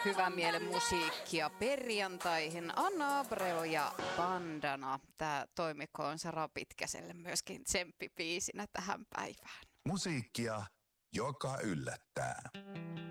Hyvän mielen musiikkia perjantaihin. Anna Abreu ja Bandana. Tämä toimikoon Sara Pitkäselle myöskin tsemppipiisinä tähän päivään. Musiikkia, joka yllättää.